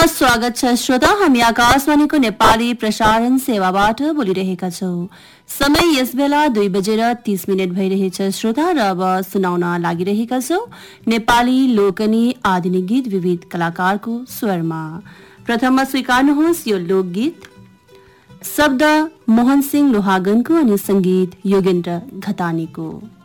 स्वागत छ श्रोता। हामी आकाशवाणीको नेपाली प्रसारण सेवाबाट बोलिरहेका छौं। समय यस बेला 2:30 भइरहेछ श्रोता र अब सुनाउन लागिरहेका छौं नेपाली लोकनी आधुनिक गीत विविध कलाकारको स्वरमा। प्रथममा स्वीकार्नुहोस् यो लोकगीत, शब्द मोहन सिंह लोहागनको अनि संगीत योगेन्द्र घतानीको।